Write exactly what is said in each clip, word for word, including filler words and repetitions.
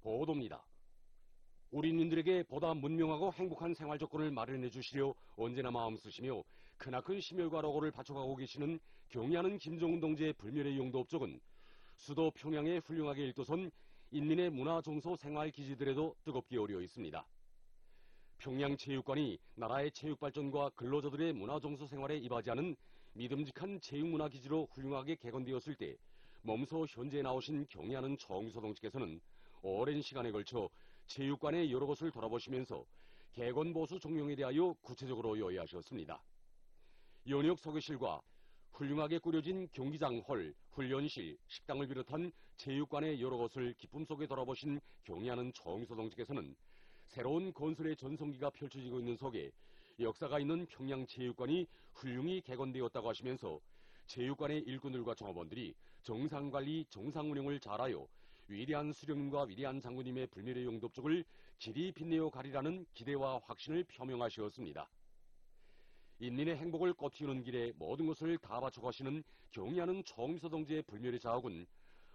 보도입니다. 우리인민들에게 보다 문명하고 행복한 생활 조건을 마련해 주시려 언제나 마음 쓰시며 크나큰 심혈과 노고를 바쳐가고 계시는 경의하는 김정은 동지의 불멸의 용도 업적은 수도 평양의 훌륭하게 일도선 인민의 문화종소 생활기지들에도 뜨겁게 어려 있습니다. 평양체육관이 나라의 체육발전과 근로자들의 문화종소 생활에 이바지하는 믿음직한 체육문화기지로 훌륭하게 개건되었을 때 몸소 현재에 나오신 경의하는 정유서 동지께서는 오랜 시간에 걸쳐 체육관의 여러 곳을 돌아보시면서 개건보수 종용에 대하여 구체적으로 요의하셨습니다. 연역 서교실과 훌륭하게 꾸려진 경기장 홀, 훈련실, 식당을 비롯한 체육관의 여러 곳을 기쁨 속에 돌아보신 경의하는 정유서 동지께서는 새로운 건설의 전성기가 펼쳐지고 있는 속에 역사가 있는 평양체육관이 훌륭히 개건되었다고 하시면서 체육관의 일꾼들과 종업원들이 정상관리, 정상운영을 잘하여 위대한 수령님과 위대한 장군님의 불멸의 용도쪽을 길이 빛내어 가리라는 기대와 확신을 표명하셨습니다. 인민의 행복을 꽃피우는 길에 모든 것을 다 바쳐가시는 경의하는 정유서 동지의 불멸의 자학은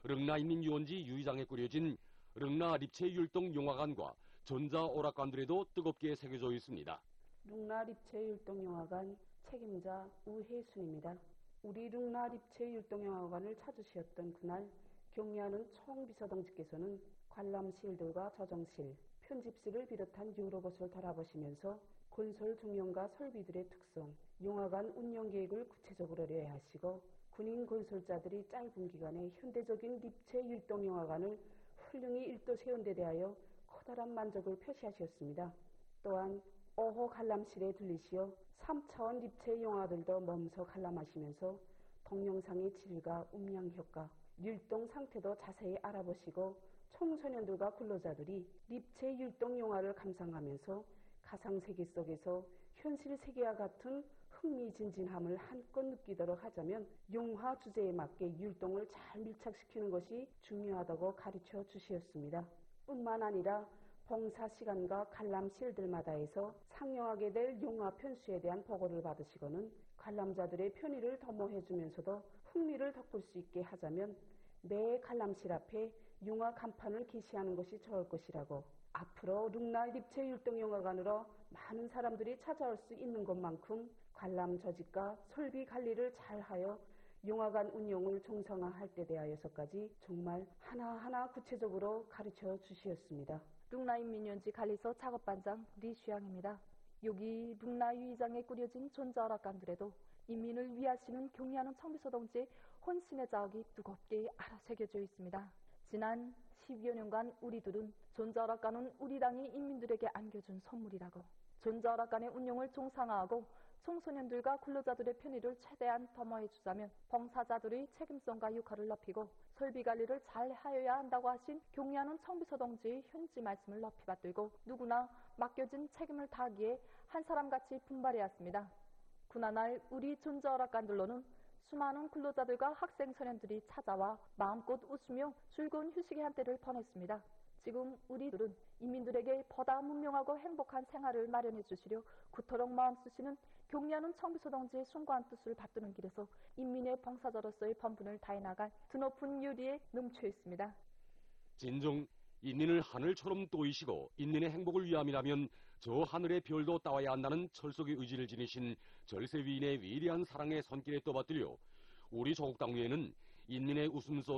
릉라인민유원지 유의장에 꾸려진 릉라 립체율동영화관과 전자오락관들에도 뜨겁게 새겨져 있습니다. 릉라 립체율동영화관 책임자 우혜순입니다. 우리 릉라 립체율동영화관을 찾으셨던 그날 경의하는 총비서동지께서는 관람실들과 저정실, 편집실을 비롯한 여러 곳을 돌아보시면서 건설 중용과 설비들의 특성, 영화관 운영 계획을 구체적으로 내하시고 군인 건설자들이 짧은 기간에 현대적인 립체율동영화관을 훌륭히 일도 세운 데 대하여 커다란 만족을 표시하셨습니다. 또한 오 호 관람실에 들리시어 삼 차원 립체 영화들도 몸소 관람하시면서 동영상의 질과 음량 효과, 율동 상태도 자세히 알아보시고 청소년들과 근로자들이 립체 율동 영화를 감상하면서 가상세계 속에서 현실 세계와 같은 흥미진진함을 한껏 느끼도록 하자면 영화 주제에 맞게 율동을 잘 밀착시키는 것이 중요하다고 가르쳐 주셨습니다. 뿐만 아니라 봉사 시간과 관람실들마다에서 상영하게 될 영화 편수에 대한 보고를 받으시고는 관람자들의 편의를 도모해 주면서도 흥미를 돋굴 수 있게 하자면 매 관람실 앞에 영화 간판을 게시하는 것이 좋을 것이라고, 앞으로 릉라 립체율동영화관으로 많은 사람들이 찾아올 수 있는 것만큼 관람 조직과 설비 관리를 잘하여 영화관 운영을 정상화할 때 대하여서까지 정말 하나하나 구체적으로 가르쳐 주시었습니다. 릉라인민연지 관리소 작업반장 리슈양입니다. 여기 릉라 유의장에 꾸려진 존자오락관들에도 인민을 위하시는 경의하는 청비서 동지의 혼신의 자욱이 뜨겁게 알아새겨져 있습니다. 지난 십여 년간 우리들은 존자오락관은 우리 당이 인민들에게 안겨준 선물이라고, 존자오락관의 운영을 정상화하고 청소년들과 근로자들의 편의를 최대한 도모해 주자면 봉사자들의 책임성과 역할을 높이고 설비 관리를 잘 하여야 한다고 하신 경의하는 청비서 동지의 현지 말씀을 높이 받들고 누구나 맡겨진 책임을 다하기에 한 사람같이 분발해야 했습니다. 그나날 우리 존자오락관들로는 수많은 근로자들과 학생 소년들이 찾아와 마음껏 웃으며 즐거운 휴식의 한때를 보냈습니다. 지금 우리들은 인민들에게 보다 문명하고 행복한 생활을 마련해 주시려 그토록 마음 쓰시는 경의하는 청비서 동지의 숭고한 뜻을 받드는 길에서 인민의 봉사자로서의 본분을 다해 나갈 드높은 요리에 넘쳐 있습니다. 진정 인민을 하늘처럼 또이시고 인민의 행복을 위함이라면 저 하늘의 별도 따와야 한다는 철석의 의지를 지니신 절세 위인의 위대한 사랑의 손길에 떠받들려 우리 조국 당위에는 인민의 웃음소